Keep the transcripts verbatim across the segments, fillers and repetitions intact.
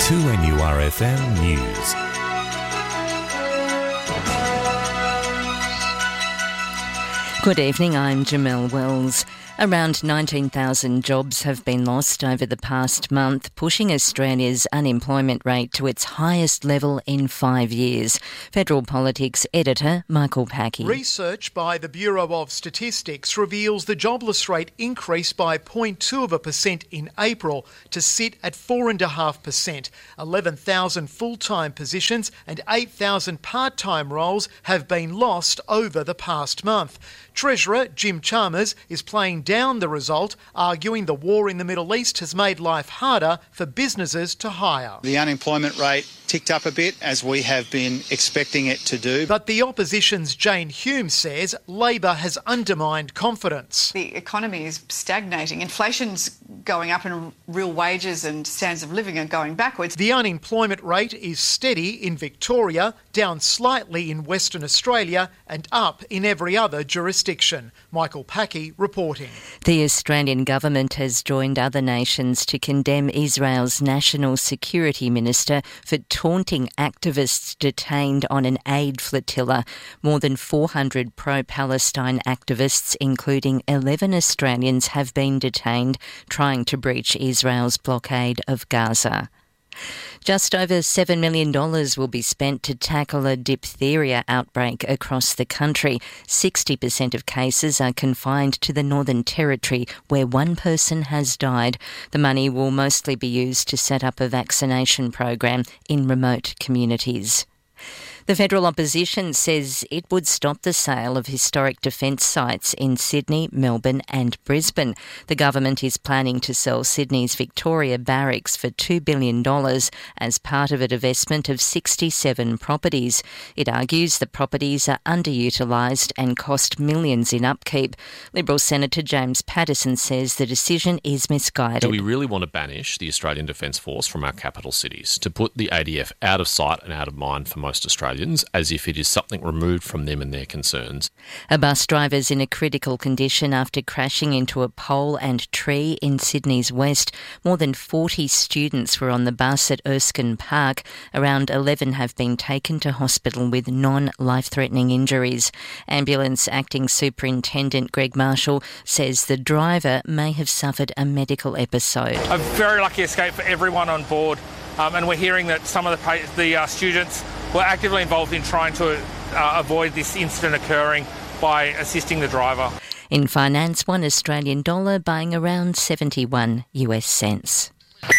two N U R F M News. Good evening, I'm Jamelle Wells. Around nineteen thousand jobs have been lost over the past month, pushing Australia's unemployment rate to its highest level in five years. Federal Politics editor Michael Packey. Research by the Bureau of Statistics reveals the jobless rate increased by zero point two of a percent in April to sit at four point five percent. eleven thousand full-time positions and eight thousand part-time roles have been lost over the past month. Treasurer Jim Chalmers is playing down the result, arguing the war in the Middle East has made life harder for businesses to hire. The unemployment rate ticked up a bit, as we have been expecting it to do. But the opposition's Jane Hume says Labor has undermined confidence. The economy is stagnating. Inflation's going up and real wages and standards of living are going backwards. The unemployment rate is steady in Victoria, down slightly in Western Australia and up in every other jurisdiction. Michael Packey reporting. The Australian government has joined other nations to condemn Israel's National Security Minister for taunting activists detained on an aid flotilla. More than four hundred pro-Palestine activists, including eleven Australians, have been detained trying to breach Israel's blockade of Gaza. Just over seven million dollars will be spent to tackle a diphtheria outbreak across the country. sixty percent of cases are confined to the Northern Territory, where one person has died. The money will mostly be used to set up a vaccination program in remote communities. The federal opposition says it would stop the sale of historic defence sites in Sydney, Melbourne and Brisbane. The government is planning to sell Sydney's Victoria Barracks for two billion dollars as part of a divestment of sixty-seven properties. It argues the properties are underutilised and cost millions in upkeep. Liberal Senator James Paterson says the decision is misguided. Do we really want to banish the Australian Defence Force from our capital cities, to put the A D F out of sight and out of mind for most Australians, as if it is something removed from them and their concerns? A bus driver's in a critical condition after crashing into a pole and tree in Sydney's west. More than forty students were on the bus at Erskine Park. Around eleven have been taken to hospital with non-life-threatening injuries. Ambulance Acting Superintendent Greg Marshall says the driver may have suffered a medical episode. A very lucky escape for everyone on board, um, and we're hearing that some of the, the uh, students were actively involved in trying to uh, avoid this incident occurring by assisting the driver. In finance, one Australian dollar buying around seventy-one US cents.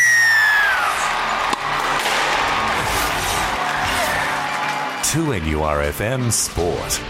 two N U R F M Sport.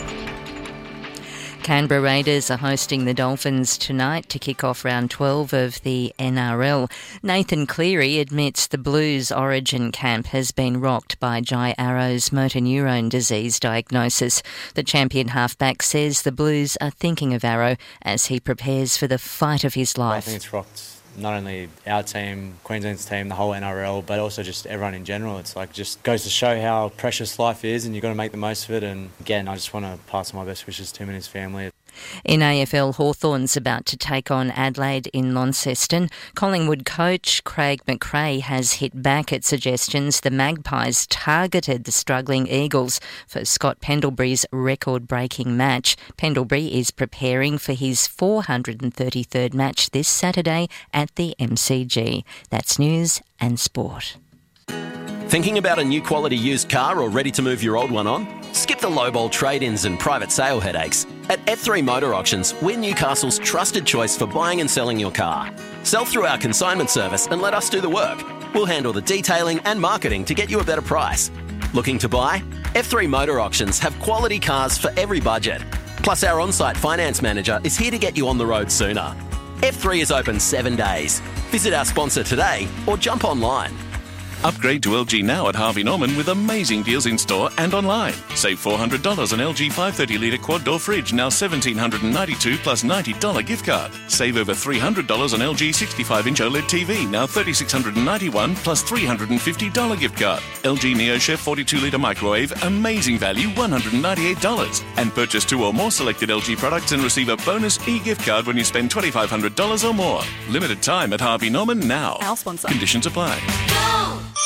Canberra Raiders are hosting the Dolphins tonight to kick off round twelve of the N R L. Nathan Cleary admits the Blues Origin camp has been rocked by Jai Arrow's motor neurone disease diagnosis. The champion halfback says the Blues are thinking of Arrow as he prepares for the fight of his life. I think it's rocked not only our team, Queensland's team, the whole N R L, but also just everyone in general. It's like just goes to show how precious life is, and you've got to make the most of it. And again, I just want to pass my best wishes to him and his family. In A F L, Hawthorn's about to take on Adelaide in Launceston. Collingwood coach Craig McRae has hit back at suggestions the Magpies targeted the struggling Eagles for Scott Pendlebury's record-breaking match. Pendlebury is preparing for his four hundred thirty-third match this Saturday at the M C G. That's news and sport. Thinking about a new quality used car or ready to move your old one on? Skip the lowball trade-ins and private sale headaches. At F three Motor Auctions, we're Newcastle's trusted choice for buying and selling your car. Sell through our consignment service and let us do the work. We'll handle the detailing and marketing to get you a better price. Looking to buy? F three Motor Auctions have quality cars for every budget. Plus, our on-site finance manager is here to get you on the road sooner. F three is open seven days. Visit our sponsor today or jump online. Upgrade to L G now at Harvey Norman with amazing deals in store and online. Save four hundred dollars on L G five hundred thirty litre quad door fridge, now one thousand seven hundred ninety-two dollars plus ninety dollars gift card. Save over three hundred dollars on L G sixty-five inch OLED T V, now three thousand six hundred ninety-one dollars plus three hundred fifty dollars gift card. L G NeoChef forty-two litre microwave, amazing value, one hundred ninety-eight dollars. And purchase two or more selected L G products and receive a bonus e-gift card when you spend two thousand five hundred dollars or more. Limited time at Harvey Norman now. Our sponsor. Conditions apply. Go!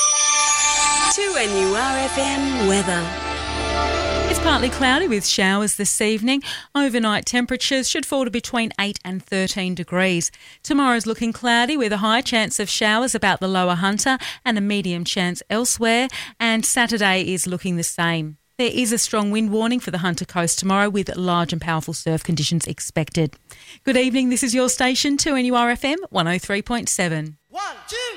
N U R F M weather. It's partly cloudy with showers this evening. Overnight temperatures should fall to between eight and thirteen degrees. Tomorrow's looking cloudy with a high chance of showers about the lower Hunter and a medium chance elsewhere. And Saturday is looking the same. There is a strong wind warning for the Hunter Coast tomorrow with large and powerful surf conditions expected. Good evening, this is your station, two N U R F M one oh three point seven. One, two.